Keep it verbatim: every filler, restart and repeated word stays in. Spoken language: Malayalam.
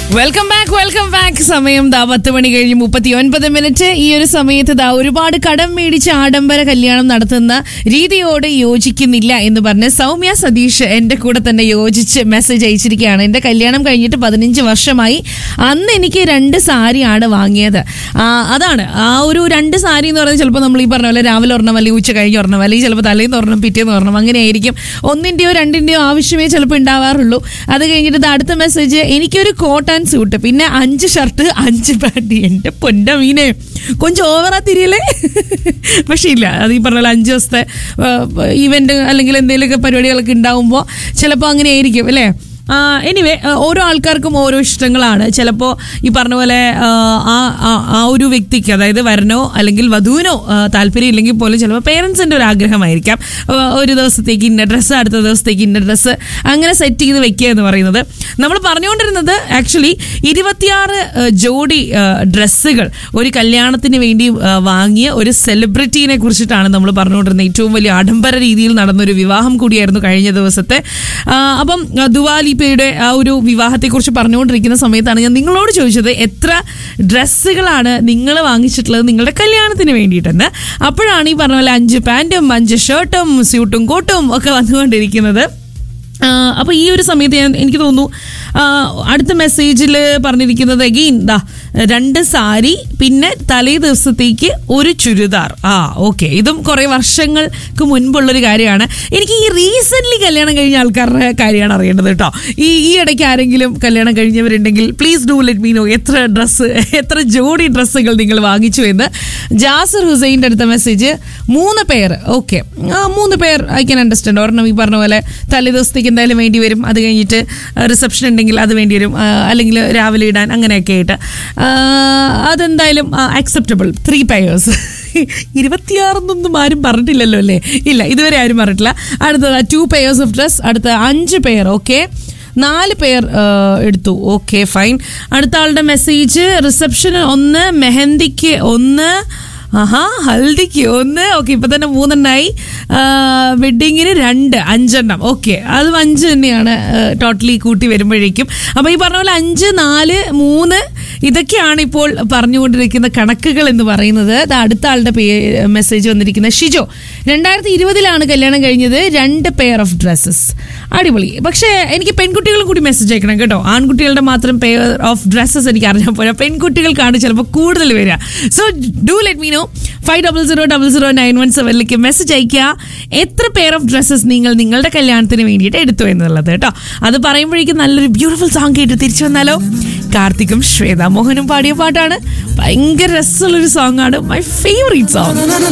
വെൽക്കം ബാക്ക് വെൽക്കം ബാക്ക് സമയം ദാ പത്ത് മണി കഴിഞ്ഞ് മുപ്പത്തി ഒൻപത് മിനിറ്റ്. ഈ ഒരു സമയത്ത് ദാ ഒരുപാട് കടം മേടിച്ച് ആഡംബര കല്യാണം നടത്തുന്ന രീതിയോട് യോജിക്കുന്നില്ല എന്ന് പറഞ്ഞ് സൗമ്യ സതീഷ് എന്റെ കൂടെ തന്നെ യോജിച്ച് മെസ്സേജ് അയച്ചിരിക്കുകയാണ്. എന്റെ കല്യാണം കഴിഞ്ഞിട്ട് പതിനഞ്ച് വർഷമായി. അന്ന് എനിക്ക് രണ്ട് സാരിയാണ് വാങ്ങിയത്. അതാണ് ആ ഒരു രണ്ട് സാരി എന്ന് പറയുന്നത് ചിലപ്പോൾ നമ്മൾ ഈ പറഞ്ഞ പോലെ രാവിലെ ഒരെണ്ണം അല്ലെങ്കിൽ ഉച്ച കഴിഞ്ഞ് ഒരെണ്ണം അല്ലെങ്കിൽ ചിലപ്പോൾ തലേന്ന് ഒരെണ്ണം പിറ്റേന്ന് ഒരെണ്ണം അങ്ങനെയായിരിക്കും. ഒന്നിന്റെയോ രണ്ടിന്റെയോ ആവശ്യമേ ചിലപ്പോൾ ഉണ്ടാവാറുള്ളൂ. അത് കഴിഞ്ഞിട്ട് അടുത്ത മെസ്സേജ്, എനിക്കൊരു കോട്ടൺ സൂട്ട് പിന്നെ അഞ്ച് ഷർട്ട് അഞ്ച് പാൻറ്. എന്റെ പൊന്ന മീനെ കൊഞ്ചം ഓവറാ തിരിയല്ലേ? പക്ഷെ ഇല്ല, അത് ഈ പറഞ്ഞ അഞ്ച് ദിവസത്തെ ഈവെന്റ് അല്ലെങ്കിൽ എന്തെങ്കിലുമൊക്കെ പരിപാടികളൊക്കെ ഉണ്ടാവുമ്പോൾ ചിലപ്പോൾ അങ്ങനെ ആയിരിക്കും അല്ലേ. എനിവേ ഓരോ ആൾക്കാർക്കും ഓരോ ഇഷ്ടങ്ങളാണ്. ചിലപ്പോൾ ഈ പറഞ്ഞ പോലെ ആ ആ ഒരു വ്യക്തിക്ക്, അതായത് വരനോ അല്ലെങ്കിൽ വധുവിനോ താല്പര്യം ഇല്ലെങ്കിൽ പോലും ചിലപ്പോൾ പേരൻസിൻ്റെ ഒരു ആഗ്രഹമായിരിക്കാം ഒരു ദിവസത്തേക്ക് ഇന്ന ഡ്രസ്സ്, അടുത്ത ദിവസത്തേക്ക് ഇന്ന ഡ്രസ്സ് അങ്ങനെ സെറ്റ് ചെയ്ത് വെക്കുക എന്ന് പറയുന്നത്. നമ്മൾ പറഞ്ഞുകൊണ്ടിരുന്നത് ആക്ച്വലി ഇരുപത്തിയാറ് ജോഡി ഡ്രസ്സുകൾ ഒരു കല്യാണത്തിന് വേണ്ടി വാങ്ങിയ ഒരു സെലിബ്രിറ്റീനെ കുറിച്ചിട്ടാണ് നമ്മൾ പറഞ്ഞുകൊണ്ടിരുന്നത്. ഏറ്റവും വലിയ ആഡംബര രീതിയിൽ നടന്നൊരു വിവാഹം കൂടിയായിരുന്നു കഴിഞ്ഞ ദിവസത്തെ. അപ്പം ദുവാലി യുടെ ആ ഒരു വിവാഹത്തെക്കുറിച്ച് പറഞ്ഞുകൊണ്ടിരിക്കുന്ന സമയത്താണ് ഞാൻ നിങ്ങളോട് ചോദിച്ചത് എത്ര ഡ്രസ്സുകളാണ് നിങ്ങൾ വാങ്ങിച്ചിട്ടുള്ളത് നിങ്ങളുടെ കല്യാണത്തിന് വേണ്ടിയിട്ടെന്ന്. അപ്പോഴാണ് ഈ പറഞ്ഞ പോലെ അഞ്ച് പാൻറ്റും അഞ്ച് ഷർട്ടും സ്യൂട്ടും കോട്ടും ഒക്കെ വന്നുകൊണ്ടിരിക്കുന്നത്. അപ്പോൾ ഈ ഒരു സമയത്ത് ഞാൻ എനിക്ക് തോന്നുന്നു അടുത്ത മെസ്സേജിൽ പറഞ്ഞിരിക്കുന്നത് അഗെയിൻ ദാ രണ്ട് സാരി പിന്നെ തലേ ദിവസത്തേക്ക് ഒരു ചുരിദാർ. ആ ഓക്കെ, ഇതും കുറേ വർഷങ്ങൾക്ക് മുൻപുള്ളൊരു കാര്യമാണ്. എനിക്ക് ഈ റീസെൻ്റ്ലി കല്യാണം കഴിഞ്ഞ ആൾക്കാരുടെ കാര്യമാണ് അറിയേണ്ടത് കേട്ടോ. ഈ ഈ ഇടയ്ക്ക് ആരെങ്കിലും കല്യാണം കഴിഞ്ഞവരുണ്ടെങ്കിൽ please do let me no എത്ര ഡ്രസ്സ് എത്ര ജോഡി ഡ്രസ്സുകൾ നിങ്ങൾ വാങ്ങിച്ചു എന്ന്. ജാസിർ ഹുസൈൻ്റെ അടുത്ത മെസ്സേജ്, മൂന്ന് പേർ. ഓക്കെ, ആ മൂന്ന് പേർ ഐ ക്യാൻ അണ്ടർസ്റ്റാൻഡ്. ഒരെണ്ണം ഈ പറഞ്ഞ പോലെ തലേ ദിവസത്തേക്ക് എന്തായാലും വേണ്ടി വരും, അത് കഴിഞ്ഞിട്ട് റിസപ്ഷൻ ഉണ്ടെങ്കിൽ അത് വേണ്ടി വരും, അല്ലെങ്കിൽ രാവിലെ ഇടാൻ അങ്ങനെയൊക്കെ ആയിട്ട് അതെന്തായാലും അക്സെപ്റ്റബിൾ. Three pairs. ഇരുപത്തിയാറൊന്നും ആരും പറഞ്ഞിട്ടില്ലല്ലോ അല്ലേ? ഇല്ല, ഇതുവരെ ആരും പറഞ്ഞിട്ടില്ല. അടുത്തത് ടു പെയേഴ്സ് ഓഫ് ഡ്രസ്. അടുത്ത അഞ്ച് പെയർ. ഓക്കെ, നാല് പേർ എടുത്തു. Okay fine. അടുത്ത ആളുടെ മെസ്സേജ്, റിസപ്ഷന് ഒന്ന്, മെഹന്തിക്ക് ഒന്ന്, ആഹാ ഹൽദിക്ക് ഒന്ന്. ഓക്കെ, ഇപ്പൊ തന്നെ മൂന്നെണ്ണായി. വെഡിങ്ങിന് രണ്ട്, അഞ്ചെണ്ണം. ഓക്കെ, അതും അഞ്ച് തന്നെയാണ് ടോട്ടലി കൂട്ടി വരുമ്പോഴേക്കും. അപ്പൊ ഈ പറഞ്ഞ പോലെ അഞ്ച്, നാല്, മൂന്ന് ഇതൊക്കെയാണ് ഇപ്പോൾ പറഞ്ഞുകൊണ്ടിരിക്കുന്ന കണക്കുകൾ എന്ന് പറയുന്നത്. അടുത്ത ആളുടെ മെസ്സേജ് വന്നിരിക്കുന്നത്, ഷിജോ രണ്ടായിരത്തി ഇരുപതിലാണ് കല്യാണം കഴിഞ്ഞത്, രണ്ട് പെയർ ഓഫ് ഡ്രസ്സസ്. അടിപൊളി. പക്ഷേ എനിക്ക് പെൺകുട്ടികളും കൂടി മെസ്സേജ് അയക്കണം കേട്ടോ. ആൺകുട്ടികളുടെ മാത്രം പെയർ ഓഫ് ഡ്രസ്സസ് എനിക്ക് അറിഞ്ഞാൽ പോരാ, പെൺകുട്ടികൾക്കാണ് ചിലപ്പോൾ കൂടുതൽ വരിക. So do let me no. Five double zero double zero nine one സെവനിലേക്ക് message അയക്കുക. എത്ര പെയർ ഓഫ് ഡ്രസ്സസ് നിങ്ങൾ നിങ്ങളുടെ കല്യാണത്തിന് വേണ്ടിയിട്ട് എടുത്തു എന്നുള്ളത് കേട്ടോ. അത് പറയുമ്പോഴേക്കും നല്ലൊരു ബ്യൂട്ടിഫുൾ സോങ് കേട്ട് തിരിച്ചു വന്നാലോ. കാർത്തിക്കും ശ്വേത മോഹനും പാടിയ പാട്ടാണ്. ഭയങ്കര രസമുള്ളൊരു സോങ് ആണ്. My favourite song.